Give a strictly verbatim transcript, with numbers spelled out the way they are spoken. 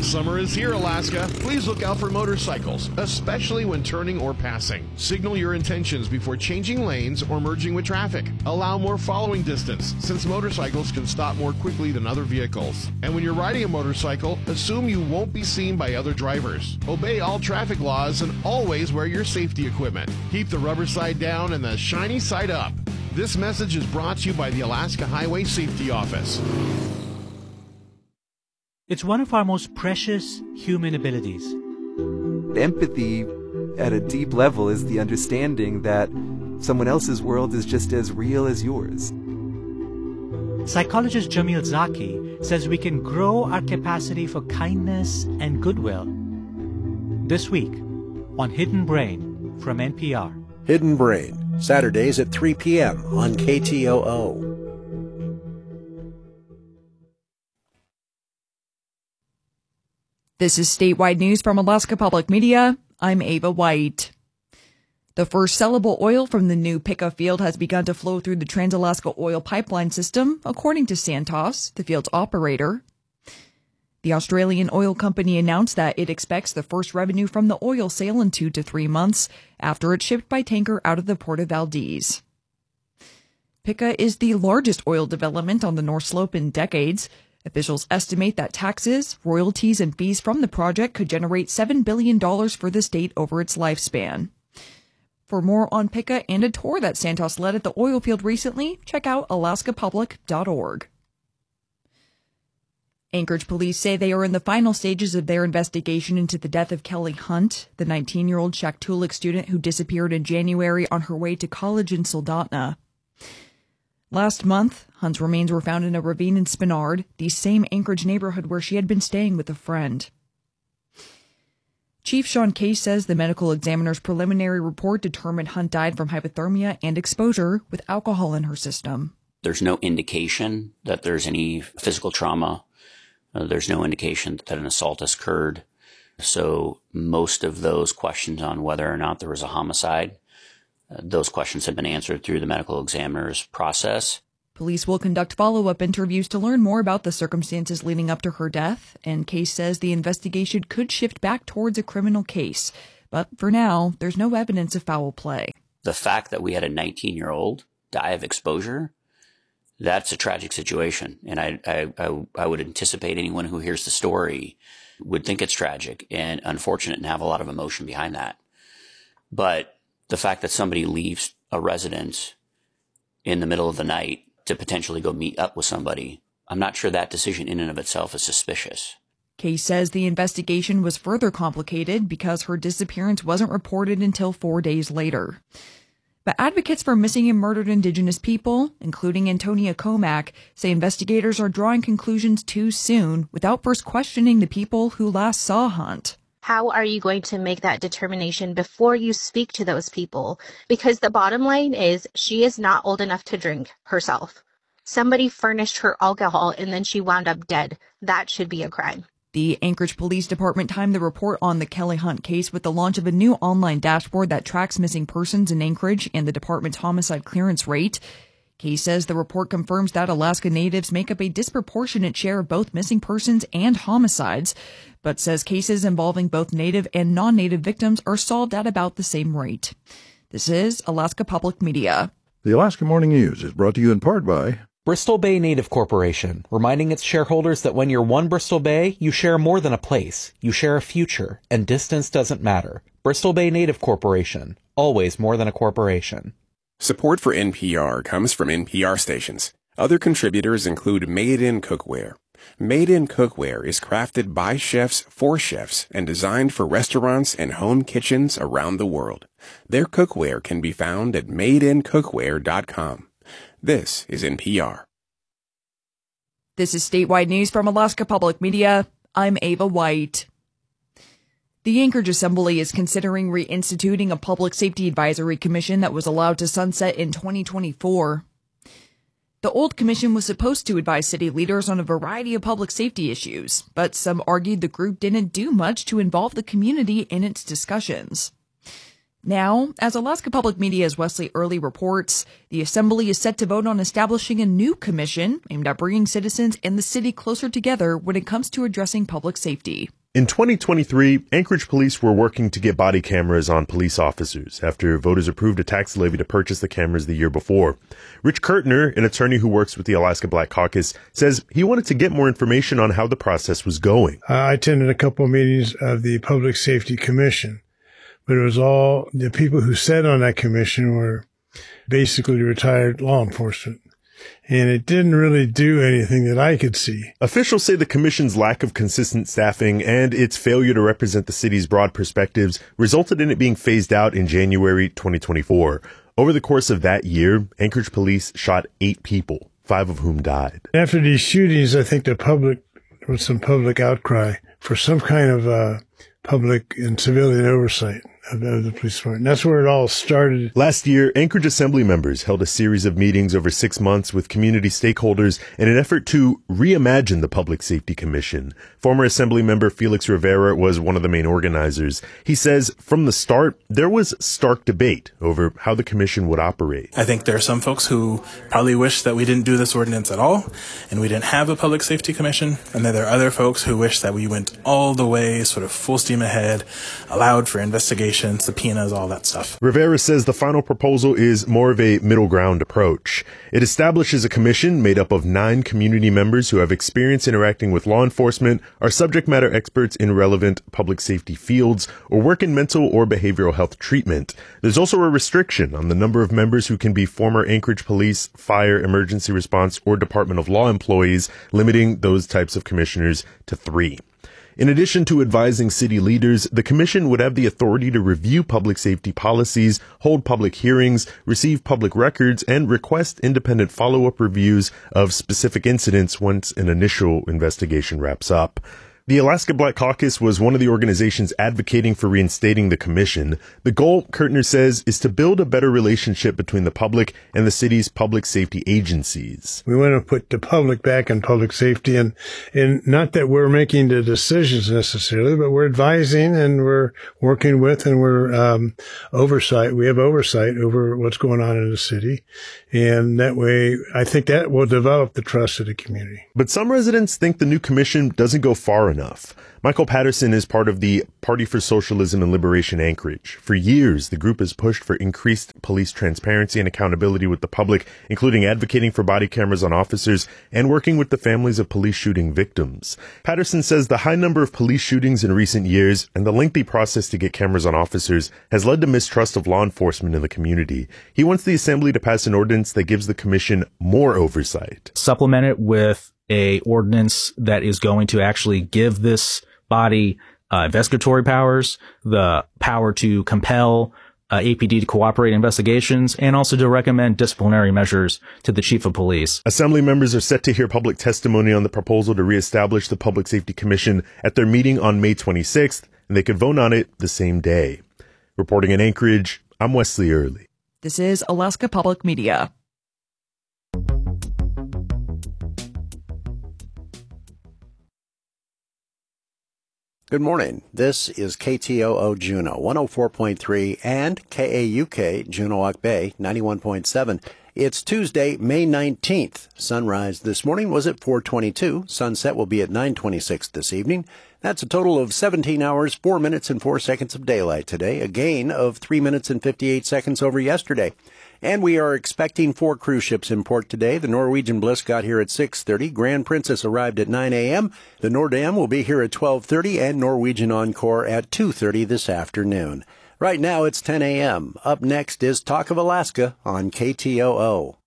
Summer is here, Alaska. Please look out for motorcycles, especially when turning or passing. Signal your intentions before changing lanes or merging with traffic. Allow more following distance, since motorcycles can stop more quickly than other vehicles. And when you're riding a motorcycle, assume you won't be seen by other drivers. Obey all traffic laws and always wear your safety equipment. Keep the rubber side down and the shiny side up. This message is brought to you by the Alaska Highway Safety Office. It's one of our most precious human abilities. Empathy at a deep level is the understanding that someone else's world is just as real as yours. Psychologist Jamil Zaki says we can grow our capacity for kindness and goodwill. This week on Hidden Brain from N P R. Hidden Brain, Saturdays at three p.m. on K T O O. This is statewide news from Alaska Public Media. I'm Ava White. The first sellable oil from the new Pikka field has begun to flow through the Trans-Alaska Oil Pipeline System, according to Santos, the field's operator. The Australian oil company announced that it expects the first revenue from the oil sale in two to three months after it's shipped by tanker out of the port of Valdez. Pikka is the largest oil development on the North Slope in decades. Officials estimate that taxes, royalties, and fees from the project could generate seven billion dollars for the state over its lifespan. For more on Pikka and a tour that Santos led at the oil field recently, check out alaska public dot org. Anchorage police say they are in the final stages of their investigation into the death of Kelly Hunt, the nineteen-year-old Shaktoolik student who disappeared in January on her way to college in Soldotna. Last month, Hunt's remains were found in a ravine in Spenard, the same Anchorage neighborhood where she had been staying with a friend. Chief Sean Case says the medical examiner's preliminary report determined Hunt died from hypothermia and exposure with alcohol in her system. There's no indication that there's any physical trauma. Uh, there's no indication that an assault has occurred. So most of those questions on whether or not there was a homicide, uh, those questions have been answered through the medical examiner's process. Police will conduct follow-up interviews to learn more about the circumstances leading up to her death, and Case says the investigation could shift back towards a criminal case. But for now, there's no evidence of foul play. The fact that we had a nineteen-year-old die of exposure, that's a tragic situation. And I, I, I, I would anticipate anyone who hears the story would think it's tragic and unfortunate and have a lot of emotion behind that. But the fact that somebody leaves a residence in the middle of the night to potentially go meet up with somebody, I'm not sure that decision in and of itself is suspicious. Case says the investigation was further complicated because her disappearance wasn't reported until four days later. But advocates for missing and murdered Indigenous people, including Antonia Comack, say investigators are drawing conclusions too soon without first questioning the people who last saw Hunt. How are you going to make that determination before you speak to those people? Because the bottom line is she is not old enough to drink herself. Somebody furnished her alcohol and then she wound up dead. That should be a crime. The Anchorage Police Department timed the report on the Kelly Hunt case with the launch of a new online dashboard that tracks missing persons in Anchorage and the department's homicide clearance rate. Case says the report confirms that Alaska Natives make up a disproportionate share of both missing persons and homicides, but says cases involving both Native and non-Native victims are solved at about the same rate. This is Alaska Public Media. The Alaska Morning News is brought to you in part by Bristol Bay Native Corporation, reminding its shareholders that when you're one Bristol Bay, you share more than a place. You share a future, and distance doesn't matter. Bristol Bay Native Corporation, always more than a corporation. Support for N P R comes from N P R stations. Other contributors include Made In Cookware. Made In Cookware is crafted by chefs for chefs and designed for restaurants and home kitchens around the world. Their cookware can be found at made in cookware dot com. This is N P R. This is statewide news from Alaska Public Media. I'm Ava White. The Anchorage Assembly is considering reinstituting a public safety advisory commission that was allowed to sunset in twenty twenty-four. The old commission was supposed to advise city leaders on a variety of public safety issues, but some argued the group didn't do much to involve the community in its discussions. Now, as Alaska Public Media's Wesley Early reports, the Assembly is set to vote on establishing a new commission aimed at bringing citizens and the city closer together when it comes to addressing public safety. In twenty twenty-three, Anchorage police were working to get body cameras on police officers after voters approved a tax levy to purchase the cameras the year before. Rich Kurtner, an attorney who works with the Alaska Black Caucus, says he wanted to get more information on how the process was going. I attended a couple of meetings of the Public Safety Commission, but it was all the people who sat on that commission were basically retired law enforcement. And it didn't really do anything that I could see. Officials say the commission's lack of consistent staffing and its failure to represent the city's broad perspectives resulted in it being phased out in January twenty twenty-four. Over the course of that year, Anchorage police shot eight people, five of whom died. After these shootings, I think the public, there was some public outcry for some kind of uh, public and civilian oversight of the police department. That's where it all started. Last year, Anchorage Assembly members held a series of meetings over six months with community stakeholders in an effort to reimagine the Public Safety Commission. Former Assembly member Felix Rivera was one of the main organizers. He says from the start, there was stark debate over how the commission would operate. I think there are some folks who probably wish that we didn't do this ordinance at all and we didn't have a Public Safety Commission. And then there are other folks who wish that we went all the way, sort of full steam ahead, allowed for investigation, subpoenas, all that stuff. Rivera says the final proposal is more of a middle ground approach. It establishes a commission made up of nine community members who have experience interacting with law enforcement, are subject matter experts in relevant public safety fields, or work in mental or behavioral health treatment. There's also a restriction on the number of members who can be former Anchorage Police, Fire, Emergency Response, or Department of Law employees, limiting those types of commissioners to three. In addition to advising city leaders, the commission would have the authority to review public safety policies, hold public hearings, receive public records, and request independent follow-up reviews of specific incidents once an initial investigation wraps up. The Alaska Black Caucus was one of the organizations advocating for reinstating the commission. The goal, Kurtner says, is to build a better relationship between the public and the city's public safety agencies. We want to put the public back in public safety, and, and not that we're making the decisions necessarily, but we're advising and we're working with and we're um, oversight. We have oversight over what's going on in the city. And that way, I think that will develop the trust of the community. But some residents think the new commission doesn't go far enough. Michael Patterson is part of the Party for Socialism and Liberation Anchorage. For years, the group has pushed for increased police transparency and accountability with the public, including advocating for body cameras on officers and working with the families of police shooting victims. Patterson says the high number of police shootings in recent years and the lengthy process to get cameras on officers has led to mistrust of law enforcement in the community. He wants the Assembly to pass an ordinance that gives the commission more oversight. Supplement it with a ordinance that is going to actually give this body uh, investigatory powers, the power to compel uh, A P D to cooperate in investigations, and also to recommend disciplinary measures to the chief of police. Assembly members are set to hear public testimony on the proposal to reestablish the Public Safety Commission at their meeting on May twenty-sixth, and they could vote on it the same day. Reporting in Anchorage, I'm Wesley Early. This is Alaska Public Media. Good morning. This is K T O O Juneau one oh four point three and K A U K Juneau-Ock Bay ninety-one point seven. It's Tuesday, May nineteenth. Sunrise this morning was at four twenty-two. Sunset will be at nine twenty-six this evening. That's a total of seventeen hours, four minutes, and four seconds of daylight today, a gain of three minutes and fifty-eight seconds over yesterday. And we are expecting four cruise ships in port today. The Norwegian Bliss got here at six thirty. Grand Princess arrived at nine a.m. The Nordam will be here at twelve thirty, and Norwegian Encore at two thirty this afternoon. Right now it's ten a.m. Up next is Talk of Alaska on K T O O.